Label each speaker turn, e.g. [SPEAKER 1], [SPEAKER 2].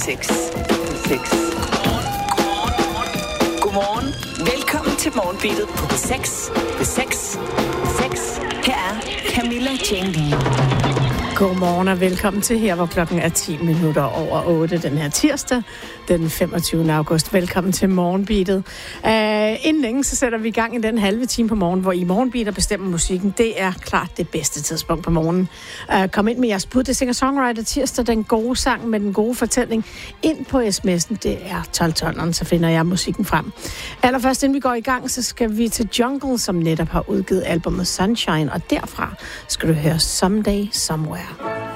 [SPEAKER 1] 6. Godmorgen. Velkommen til Morgenbeatet på B6. B6. Her er Camilla Jane Lea.
[SPEAKER 2] Godmorgen og velkommen til her, hvor klokken er 10 minutter over 8 den her tirsdag, den 25. august. Velkommen til Morgenbeatet. Inden længe, så sætter vi i gang i den halve time på morgen, hvor I Morgenbeatet bestemmer musikken. Det er klart det bedste tidspunkt på morgenen. Kom ind med jeres bud. Det er singer-songwriter tirsdag, den gode sang med den gode fortælling. Ind på sms'en, det er 12-12'eren, så finder jeg musikken frem. Allerførst, inden vi går i gang, så skal vi til Jungle, som netop har udgivet albumet Sunshine, og derfra skal du høre Someday Somewhere.